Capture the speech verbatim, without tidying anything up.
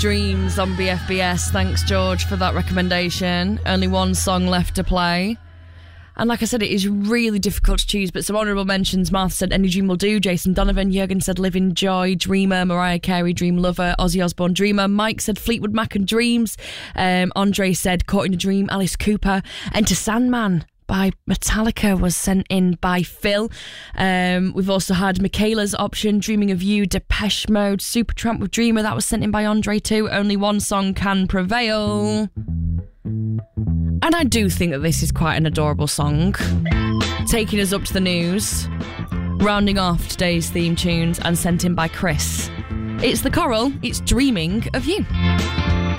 Dreams on B F B S. Thanks, George, for that recommendation. Only one song left to play. And like I said, it is really difficult to choose, but some honourable mentions. Martha said Any Dream Will Do. Jason Donovan. Jürgen said Live in Joy. Dreamer. Mariah Carey, Dream Lover. Ozzy Osbourne, Dreamer. Mike said Fleetwood Mac and Dreams. Um, Andre said Caught in a Dream. Alice Cooper. Enter Sandman by Metallica was sent in by Phil. Um, we've also had Michaela's option, Dreaming of You, Depeche Mode, Supertramp with Dreamer. That was sent in by Andre too. Only one song can prevail. And I do think that this is quite an adorable song. Taking us up to the news, rounding off today's theme tunes and sent in by Chris. It's The Coral, it's Dreaming of You.